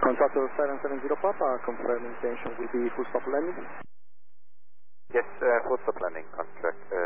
Contact 770 Papa, confirm intention will be full stop landing. Yes, full stop landing, contract